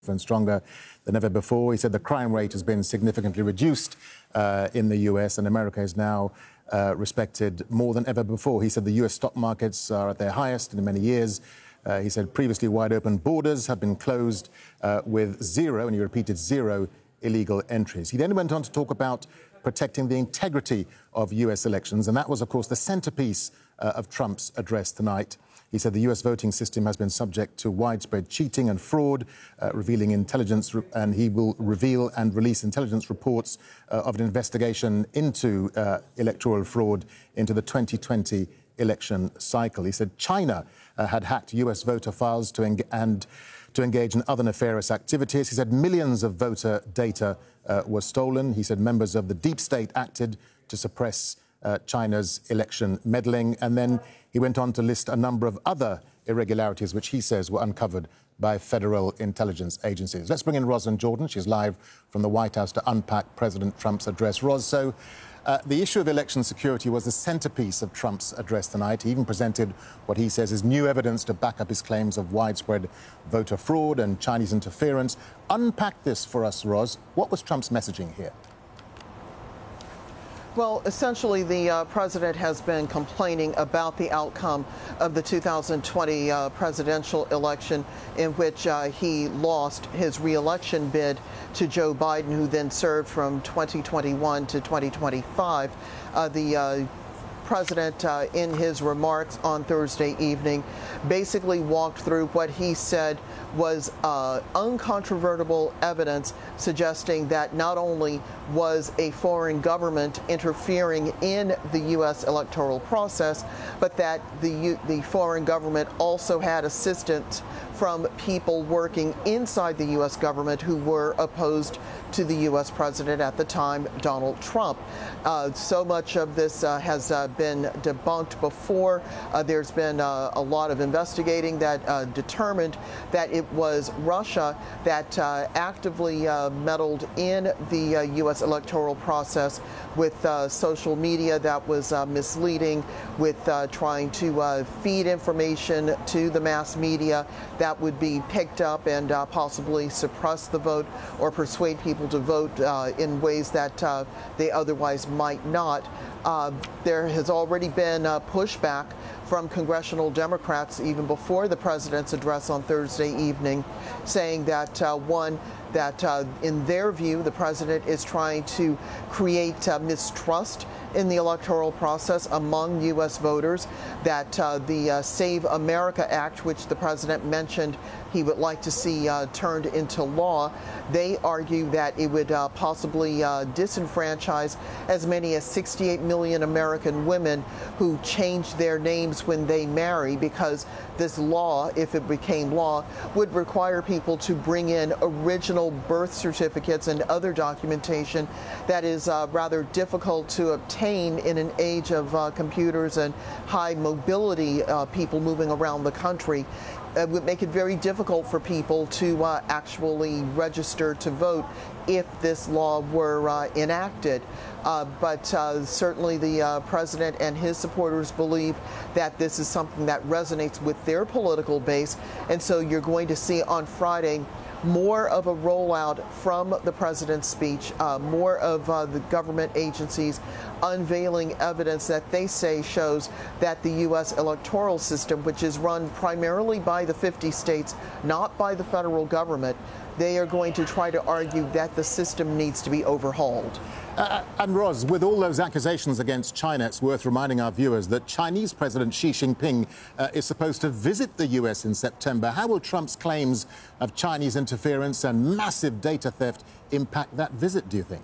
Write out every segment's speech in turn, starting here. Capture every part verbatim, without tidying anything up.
and stronger than ever before. He said the crime rate has been significantly reduced uh, in the U S and America is now uh, respected more than ever before. He said the U S stock markets are at their highest in many years. Uh, he said previously wide open borders have been closed uh, with zero, and he repeated zero, illegal entries. He then went on to talk about protecting the integrity of U S elections, and that was, of course, the centerpiece uh, of Trump's address tonight. He said the U S voting system has been subject to widespread cheating and fraud, uh, revealing intelligence, re- and he will reveal and release intelligence reports uh, of an investigation into uh, electoral fraud into the twenty twenty election cycle. He said China uh, had hacked U S voter files to eng- and to engage in other nefarious activities. He said millions of voter data uh, were stolen. He said members of the deep state acted to suppress uh, China's election meddling. And then he went on to list a number of other irregularities which he says were uncovered by federal intelligence agencies. Let's bring in Rosalind Jordan. She's live from the White House to unpack President Trump's address. Ros, so uh, the issue of election security was the centerpiece of Trump's address tonight. He even presented what he says is new evidence to back up his claims of widespread voter fraud and Chinese interference. Unpack this for us, Ros. What was Trump's messaging here? Well, essentially, the uh, president has been complaining about the outcome of the two thousand twenty uh, presidential election, in which uh, he lost his re-election bid to Joe Biden, who then served from twenty twenty-one to twenty twenty-five. Uh, the uh, president, uh, in his remarks on Thursday evening, basically walked through what he said was uh, uncontrovertible evidence suggesting that not only was a foreign government interfering in the U S electoral process, but that the, U- the foreign government also had assistance from people working inside the U S government who were opposed to the U S president at the time, Donald Trump. Uh, so much of this uh, has uh, been debunked before. Uh, there's been uh, a lot of investigating that uh, determined that it was Russia that uh, actively uh, meddled in the uh, U S electoral process with uh, social media that was uh, misleading, with uh, trying to uh, feed information to the mass media that would be picked up and uh, possibly suppress the vote or persuade people to vote uh, in ways that uh, they otherwise might not. Uh, there has already been uh, pushback from congressional Democrats even before the president's address on Thursday evening, saying that, uh, one, that uh, in their view, the president is trying to create uh, mistrust in the electoral process among U S voters, that uh, the uh, Save America Act, which the president mentioned he would like to see uh, turned into law, they argue that it would uh, possibly uh, disenfranchise as many as sixty-eight million American women who change their names when they marry, because this law, if it became law, would require people to bring in original birth certificates and other documentation that is uh, rather difficult to obtain in an age of uh, computers and high mobility, uh, people moving around the country. It would make it very difficult for people to uh, actually register to vote if this law were uh, enacted. Uh, but uh, certainly the uh, president and his supporters believe that this is something that resonates with their political base. And so you're going to see on Friday more of a rollout from the president's speech, uh, more of uh, the government agencies unveiling evidence that they say shows that the U S electoral system, which is run primarily by the fifty states, not by the federal government, they are going to try to argue that the system needs to be overhauled. Uh, and Ros, with all those accusations against China, it's worth reminding our viewers that Chinese President Xi Jinping uh, is supposed to visit the U S in September. How will Trump's claims of Chinese interference and massive data theft impact that visit, do you think?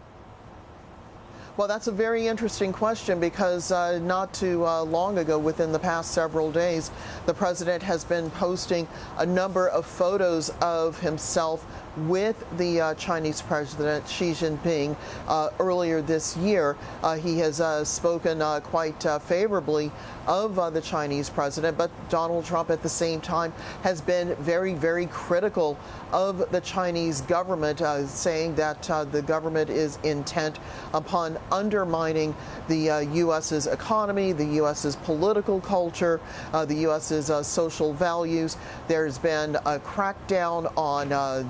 Well, that's a very interesting question, because uh, not too uh, long ago, within the past several days, the president has been posting a number of photos of himself with the uh, Chinese president, Xi Jinping. Uh, earlier this year, uh, he has uh, spoken uh, quite uh, favorably of uh, the Chinese president, but Donald Trump at the same time has been very, very critical of the Chinese government, uh, saying that uh, the government is intent upon undermining the uh, U S's economy, the U S's political culture, uh, the U S's uh, social values. There's been a crackdown on uh,